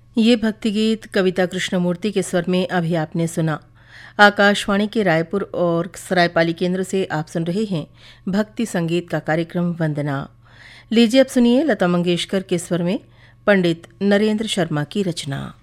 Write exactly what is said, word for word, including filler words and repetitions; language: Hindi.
ये भक्ति गीत कविता कृष्णमूर्ति के स्वर में अभी आपने सुना। आकाशवाणी के रायपुर और सरायपाली केंद्र से आप सुन रहे हैं भक्ति संगीत का कार्यक्रम वंदना। लीजिए अब सुनिए लता मंगेशकर के स्वर में पंडित नरेंद्र शर्मा की रचना।